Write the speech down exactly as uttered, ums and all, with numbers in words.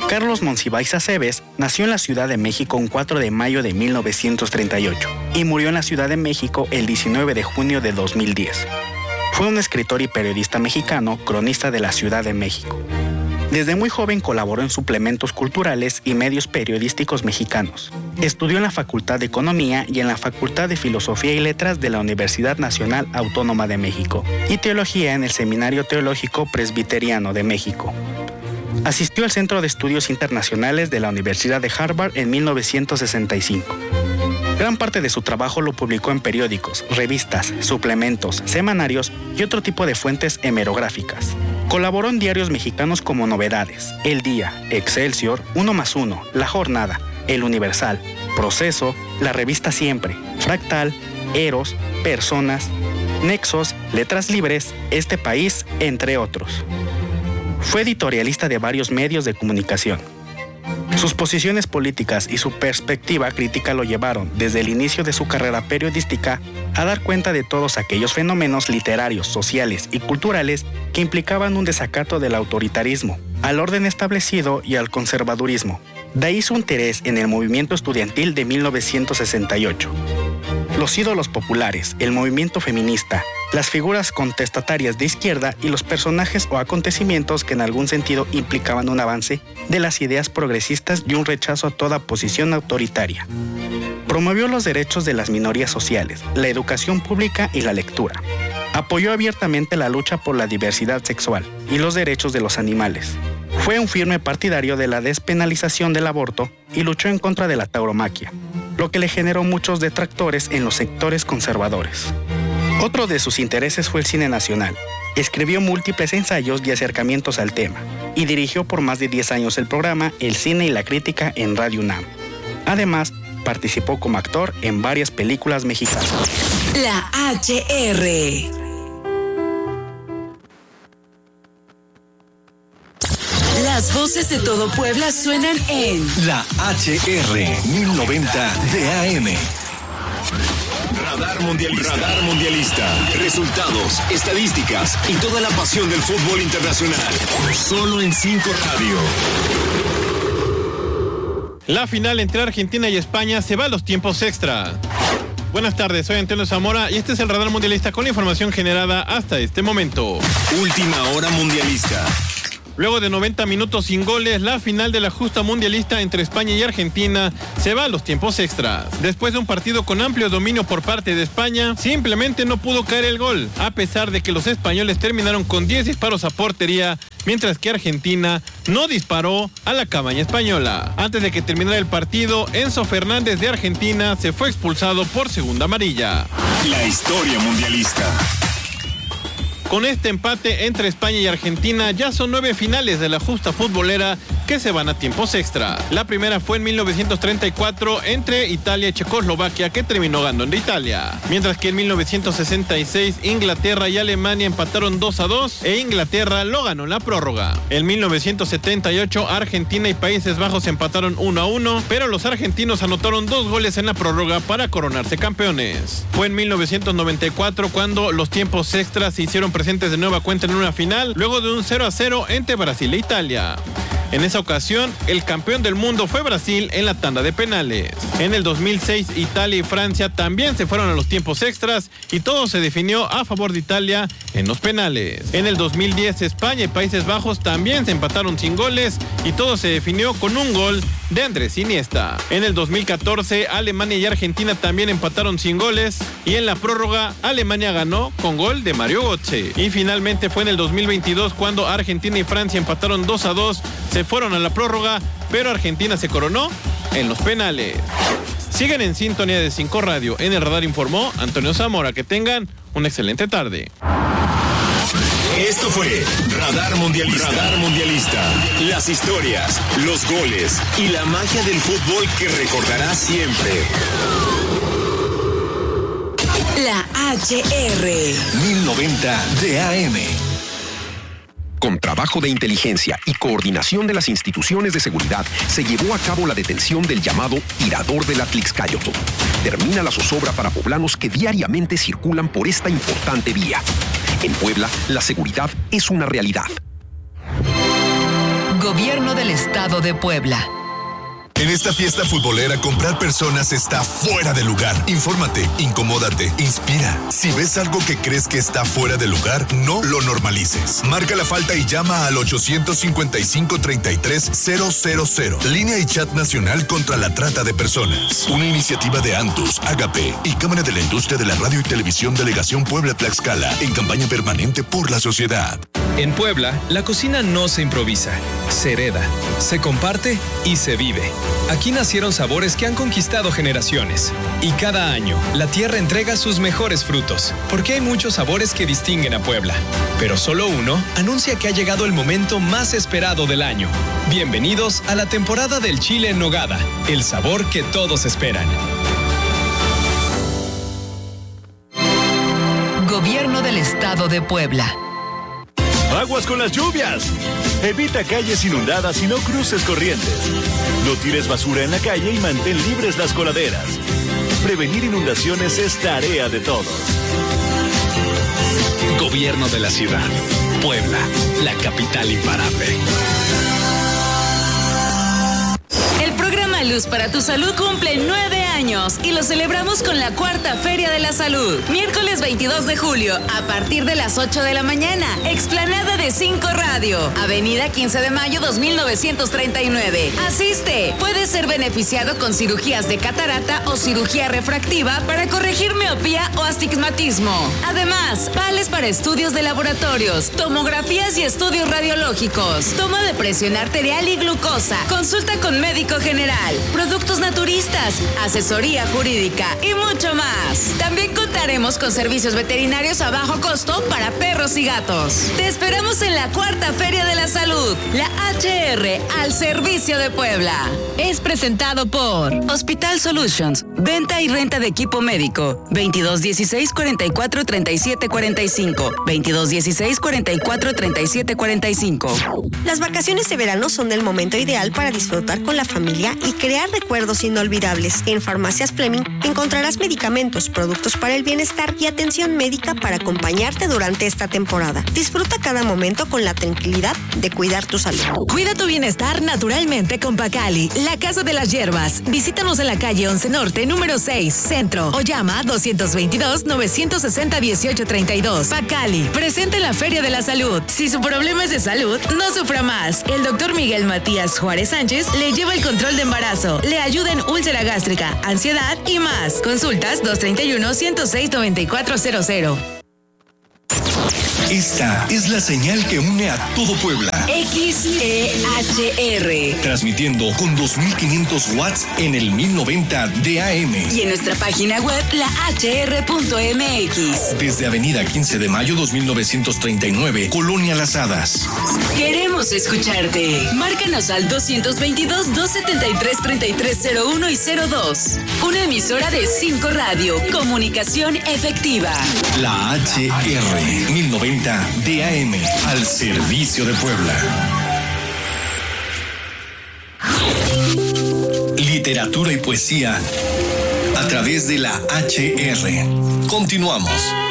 Carlos Monsiváis Aceves nació en la Ciudad de México un cuatro de mayo de mil novecientos treinta y ocho y murió en la Ciudad de México el diecinueve de junio de dos mil diez. Fue un escritor y periodista mexicano, cronista de la Ciudad de México. Desde muy joven colaboró en suplementos culturales y medios periodísticos mexicanos. Estudió en la Facultad de Economía y en la Facultad de Filosofía y Letras de la Universidad Nacional Autónoma de México y Teología en el Seminario Teológico Presbiteriano de México. Asistió al Centro de Estudios Internacionales de la Universidad de Harvard en mil novecientos sesenta y cinco. Gran parte de su trabajo lo publicó en periódicos, revistas, suplementos, semanarios y otro tipo de fuentes hemerográficas. Colaboró en diarios mexicanos como Novedades, El Día, Excelsior, Uno más Uno, La Jornada, El Universal, Proceso, La Revista Siempre, Fractal, Eros, Personas, Nexos, Letras Libres, Este País, entre otros. Fue editorialista de varios medios de comunicación. Sus posiciones políticas y su perspectiva crítica lo llevaron, desde el inicio de su carrera periodística, a dar cuenta de todos aquellos fenómenos literarios, sociales y culturales que implicaban un desacato del autoritarismo, al orden establecido y al conservadurismo. De ahí su interés en el movimiento estudiantil de mil novecientos sesenta y ocho. Los ídolos populares, el movimiento feminista, las figuras contestatarias de izquierda y los personajes o acontecimientos que en algún sentido implicaban un avance de las ideas progresistas y un rechazo a toda posición autoritaria. Promovió los derechos de las minorías sociales, la educación pública y la lectura. Apoyó abiertamente la lucha por la diversidad sexual y los derechos de los animales. Fue un firme partidario de la despenalización del aborto y luchó en contra de la tauromaquia, lo que le generó muchos detractores en los sectores conservadores. Otro de sus intereses fue el cine nacional. Escribió múltiples ensayos y acercamientos al tema, y dirigió por más de diez años el programa El Cine y la Crítica en Radio UNAM. Además, participó como actor en varias películas mexicanas. La H R. Las voces de todo Puebla suenan en La H R mil noventa de A M. Radar Mundialista. Radar Mundialista. Resultados, estadísticas y toda la pasión del fútbol internacional. Solo en cinco Radio. La final entre Argentina y España se va a los tiempos extra. Buenas tardes, soy Antonio Zamora y este es el Radar Mundialista con la información generada hasta este momento. Última hora mundialista. Luego de noventa minutos sin goles, la final de la justa mundialista entre España y Argentina se va a los tiempos extras. Después de un partido con amplio dominio por parte de España, simplemente no pudo caer el gol, a pesar de que los españoles terminaron con diez disparos a portería, mientras que Argentina no disparó a la cabaña española. Antes de que terminara el partido, Enzo Fernández de Argentina se fue expulsado por segunda amarilla. La historia mundialista. Con este empate entre España y Argentina, ya son nueve finales de la justa futbolera que se van a tiempos extra. La primera fue en mil novecientos treinta y cuatro entre Italia y Checoslovaquia, que terminó ganando de Italia. Mientras que en mil novecientos sesenta y seis, Inglaterra y Alemania empataron dos a dos e Inglaterra lo ganó en la prórroga. En mil novecientos setenta y ocho, Argentina y Países Bajos empataron uno a uno, pero los argentinos anotaron dos goles en la prórroga para coronarse campeones. Fue en mil novecientos noventa y cuatro cuando los tiempos extras se hicieron presentes de nueva cuenta en una final, luego de un cero a cero entre Brasil e Italia. En esa ocasión, el campeón del mundo fue Brasil en la tanda de penales. En el dos mil seis, Italia y Francia también se fueron a los tiempos extras y todo se definió a favor de Italia en los penales. En el dos mil diez, España y Países Bajos también se empataron sin goles y todo se definió con un gol de Andrés Iniesta. En el dos mil catorce, Alemania y Argentina también empataron sin goles y en la prórroga, Alemania ganó con gol de Mario Götze. Y finalmente fue en el dos mil veintidós cuando Argentina y Francia empataron dos a dos, se fueron a la prórroga, pero Argentina se coronó en los penales. Siguen en sintonía de cinco Radio. En el radar informó Antonio Zamora. Que tengan una excelente tarde. Esto fue Radar Mundialista. Radar Mundialista. Las historias, los goles y la magia del fútbol que recordarás siempre. La H R mil noventa de A M. Con trabajo de inteligencia y coordinación de las instituciones de seguridad, se llevó a cabo la detención del llamado tirador del Atlixcáyotl. Termina la zozobra para poblanos que diariamente circulan por esta importante vía. En Puebla, la seguridad es una realidad. Gobierno del Estado de Puebla. En esta fiesta futbolera, comprar personas está fuera de lugar. Infórmate, incomódate, inspira. Si ves algo que crees que está fuera de lugar, no lo normalices. Marca la falta y llama al ochocientos cincuenta y cinco, treinta y tres, cero cero cero. Línea y chat nacional contra la trata de personas. Una iniciativa de Antus, Agape y Cámara de la Industria de la Radio y Televisión Delegación Puebla-Tlaxcala en campaña permanente por la sociedad. En Puebla, la cocina no se improvisa, se hereda, se comparte y se vive. Aquí nacieron sabores que han conquistado generaciones. Y cada año, la tierra entrega sus mejores frutos, porque hay muchos sabores que distinguen a Puebla. Pero solo uno anuncia que ha llegado el momento más esperado del año. Bienvenidos a la temporada del chile en nogada, el sabor que todos esperan. Gobierno del Estado de Puebla. ¡Aguas con las lluvias! Evita calles inundadas y no cruces corrientes. No tires basura en la calle y mantén libres las coladeras. Prevenir inundaciones es tarea de todos. Gobierno de la ciudad. Puebla, la capital imparable. El programa Luz para tu Salud cumple nueve años y lo celebramos con la cuarta Feria de la Salud. Miércoles veintidós de julio, a partir de las ocho de la mañana. Explanada de cinco Radio, Avenida quince de mayo dos mil novecientos treinta y nueve. Asiste. Puedes ser beneficiado con cirugías de catarata o cirugía refractiva para corregir miopía o astigmatismo. Además, vales para estudios de laboratorios, tomografías y estudios radiológicos, toma de presión arterial y glucosa, consulta con médico general, productos naturistas, asesoría jurídica y mucho más. También contaremos con servicios veterinarios a bajo costo para perros y gatos. Te esperamos en la cuarta Feria de la Salud, la H R al servicio de Puebla. Es presentado por Hospital Solutions, venta y renta de equipo médico, veintidós dieciséis, cuarenta y cuatro, treinta y siete cuarenta y cinco, veintidós dieciséis, cuarenta y cuatro, treinta y siete cuarenta y cinco. Las vacaciones de verano son el momento ideal para disfrutar con la familia y crear recuerdos inolvidables. En Farmacias Fleming encontrarás medicamentos, productos para el bienestar y atención médica para acompañarte durante esta temporada. Disfruta cada momento con la tranquilidad de cuidar tu salud. Cuida tu bienestar naturalmente con Pacali, la casa de las hierbas. Visítanos en la calle once Norte, número seis, Centro, o llama doscientos veintidós, novecientos sesenta, dieciocho treinta y dos. Pacali, presente en la Feria de la Salud. Si su problema es de salud, no sufra más. El doctor Miguel Matías Juárez Sánchez le lleva el control de embarazo, le ayuda en úlcera gástrica, ansiedad y más. Consultas dos treinta y uno, ciento seis, noventa y cuatro cero cero. Esta es la señal que une a todo Puebla. X E H R. Transmitiendo con dos mil quinientos watts en el mil noventa D A M. Y en nuestra página web, la H R punto M X. Desde Avenida quince de mayo dos mil novecientos treinta y nueve, Colonia Las Hadas. Queremos escucharte. Márcanos al doscientos veintidós, doscientos setenta y tres, treinta y tres cero uno y cero dos. Una emisora de cinco Radio. Comunicación efectiva. La H R mil noventa D A M, al servicio de Puebla. Literatura y poesía a través de la H R. Continuamos.